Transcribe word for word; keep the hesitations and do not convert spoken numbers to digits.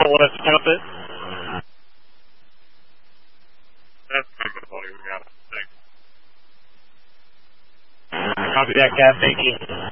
don't want to stop it. That's kind of funny. We got it. Thanks. Copy that, Cap. Thank you.